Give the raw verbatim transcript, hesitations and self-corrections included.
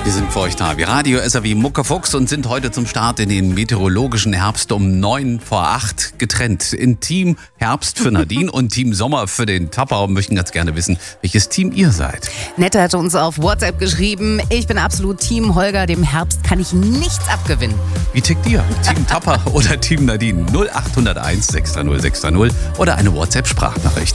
Wir sind für euch da, wie Radio S R W Muckefuchs und sind heute zum Start in den meteorologischen Herbst um neun vor acht getrennt. In Team Herbst für Nadine und Team Sommer für den Tapper und möchten ganz gerne wissen, welches Team ihr seid. Nette hat uns auf WhatsApp geschrieben, ich bin absolut Team Holger, dem Herbst kann ich nichts abgewinnen. Wie tickt ihr? Team Tapper oder Team Nadine? null acht null eins sechs drei null sechs drei null oder eine WhatsApp-Sprachnachricht.